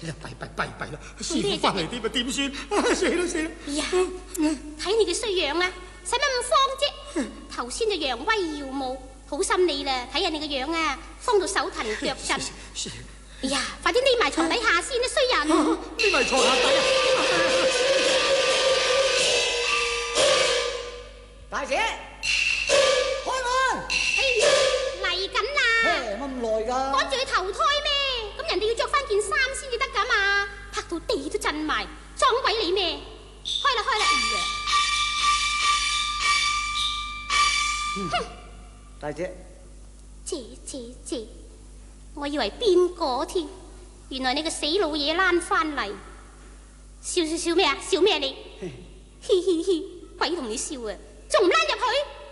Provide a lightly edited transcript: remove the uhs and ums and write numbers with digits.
弊啦！師傅翻嚟點啊？點算？死啦！ 哎呀，睇你嘅衰樣啊，使乜咁慌啫？頭先就揚威耀武，好心你啦，睇下你個樣啊，慌到手騰腳震。哎呀，快啲匿埋床底下先啦，衰人！ 匿埋床下底啊！ 大姐，開門！ 嚟緊啦！ 乜咁耐㗎？ 趕住去投胎咩？咁人哋要着翻件衫先至得㗎嘛，拍到地都震埋，撞鬼你咩？開啦！哼！ 大姐， 姐，我以為邊個添，原來你個死老嘢躝翻嚟，笑咩啊？笑咩你？嘻，鬼同你笑啊，仲唔躝入去？